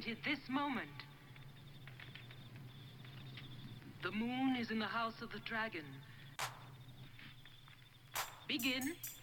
created this moment. The moon is in the house of the dragon. Begin.